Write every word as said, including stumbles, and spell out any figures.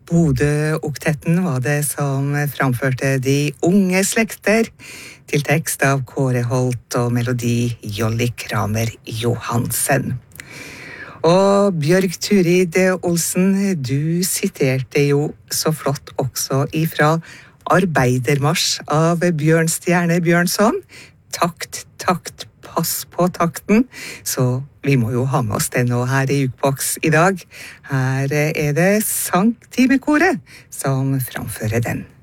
Bodø-oktetten var det som framførte De unge slekter, til tekst av Kåre Holt og melodi Jolly Kramer Johansen. Og Bjørg Turid Olsen, du siterte jo så flott også ifra Arbeidermarsj av Bjørnstjerne Bjørnson. Takt, takt, pass på takten. Så vi må jo ha med oss den nå her i Jukebox i dag. Her er det Sangtimekoret som framfører den.